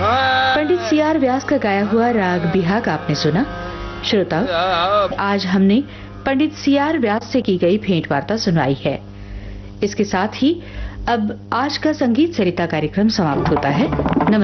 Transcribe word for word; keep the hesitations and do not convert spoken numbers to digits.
पंडित C R व्यास का गाया हुआ राग बिहाग आपने सुना। श्रोताओ, आज हमने पंडित सी आर व्यास से की गई भेंट वार्ता सुनवाई है। इसके साथ ही अब आज का संगीत सरिता कार्यक्रम समाप्त होता है। नमस्कार।